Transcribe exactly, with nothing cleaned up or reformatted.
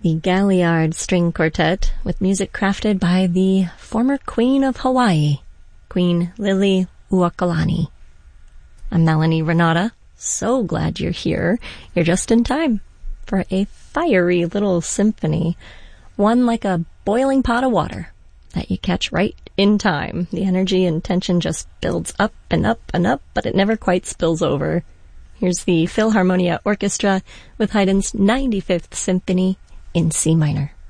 The Galliard String Quartet, with music crafted by the former Queen of Hawaii, Queen Lili Uokalani. I'm Melanie Renata. So glad you're here. You're just in time for a fiery little symphony, one like a boiling pot of water that you catch right in time. The energy and tension just builds up and up and up, but it never quite spills over. Here's the Philharmonia Orchestra with Haydn's ninety-fifth Symphony in C minor.